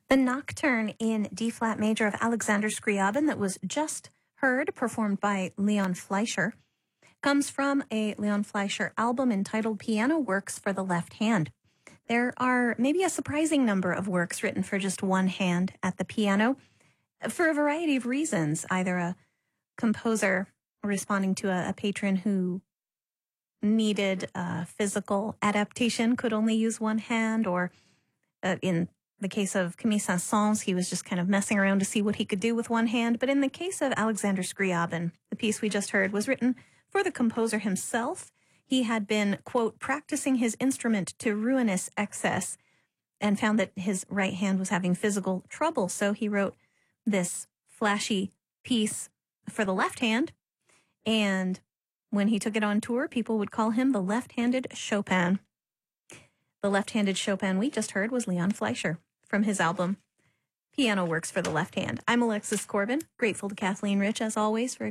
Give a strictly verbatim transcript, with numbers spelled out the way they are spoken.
The Nocturne in D-flat major of Alexander Scriabin that was just heard, performed by Leon Fleischer, comes from a Leon Fleischer album entitled Piano Works for the Left Hand. There are maybe a surprising number of works written for just one hand at the piano for a variety of reasons, either a composer responding to a, a patron who needed a physical adaptation could only use one hand, or uh, in the case of Camille Saint-Saëns, he was just kind of messing around to see what he could do with one hand. But in the case of Alexander Scriabin, the piece we just heard was written for the composer himself. He had been, quote, practicing his instrument to ruinous excess and found that his right hand was having physical trouble. So he wrote this flashy piece for the left hand. And when he took it on tour, people would call him the left-handed Chopin. The left-handed Chopin we just heard was Leon Fleischer from his album Piano Works for the Left Hand. I'm Alexis Corbin, grateful to Kathleen Rich, as always, for